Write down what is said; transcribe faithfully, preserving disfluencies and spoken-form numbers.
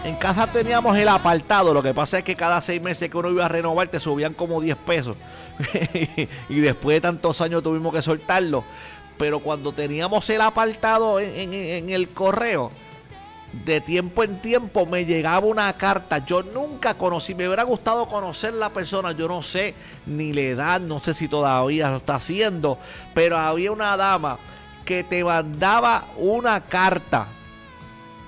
En casa teníamos el apartado, lo que pasa es que cada seis meses que uno iba a renovar te subían como diez pesos. Y después de tantos años tuvimos que soltarlo. Pero cuando teníamos el apartado en, en, en el correo, de tiempo en tiempo me llegaba una carta. Yo nunca conocí, me hubiera gustado conocer la persona, yo no sé ni la edad, no sé si todavía lo está haciendo, pero había una dama que te mandaba una carta